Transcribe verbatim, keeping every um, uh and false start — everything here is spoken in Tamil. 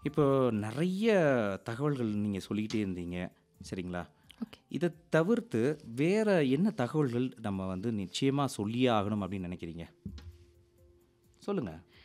இப்போ நெறைய தகவல்கள் நீங்க சொல்லிக்கிட்டே இருந்தீங்க. சரிங்களா? ஓகே. இத தவிர்த்து வேற என்ன தகவல்கள் நம்ம வந்து நிச்சயமா சொல்லியே ஆகணும் அப்படின்னு நினைக்கிறீங்க? சொல்லுங்க.